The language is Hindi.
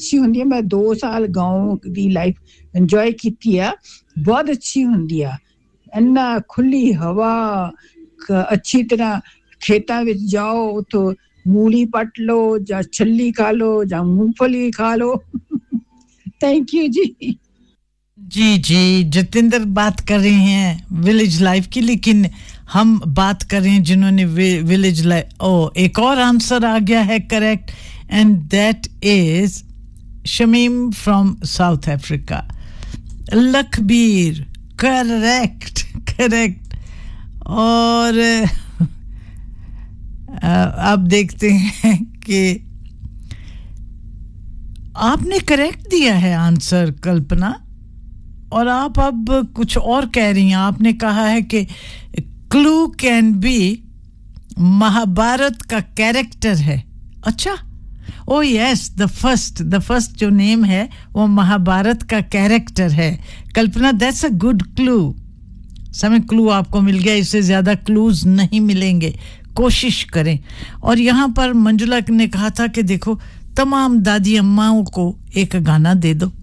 अच्छी हुंदी है मैं 2 साल गांव दी लाइफ एंजॉय कीती है बहुत अच्छी हुंदी है अन्ना खुली हवा अच्छी तरह खेतां विच जाओ तो मूली पट लो या छल्ली खा लो या मूंगफली खा लो थैंक यू जी जी जतिंदर बात कर रहे हैं विलेज लाइफ की लेकिन हम बात कर रहे हैं जिन्होंने विलेज लाइफ एक और आंसर आ गया है correct and that is Shamim from south Africa Lakhbir correct और अब देखते हैं कि आपने करेक्ट दिया है आंसर कल्पना और आप अब कुछ और कह रही हैं आपने कहा है कि क्लू कैन बी महाभारत का कैरेक्टर है अच्छा ओ यस द फर्स्ट जो नेम है वो महाभारत का कैरेक्टर है कल्पना दैट्स अ गुड क्लू समय क्लू आपको मिल गया इससे ज्यादा क्लूज नहीं मिलेंगे कोशिश करें और यहाँ पर मंजुला ने कहा था कि देखो तमाम दादी अम्माओं को एक गाना दे दो